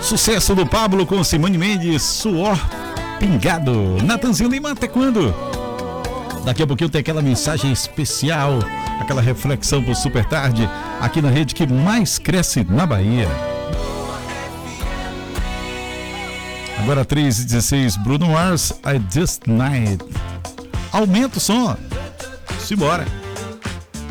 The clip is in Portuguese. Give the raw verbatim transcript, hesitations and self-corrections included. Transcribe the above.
Sucesso do Pablo com Simone Mendes, Suor Pingado. Natanzinho Lima, até quando? Daqui a pouquinho tem aquela mensagem especial, aquela reflexão pro Super Tarde, aqui na rede que mais cresce na Bahia. Agora três e dezesseis, Bruno Mars, I Just Night. Aumenta o som. Simbora.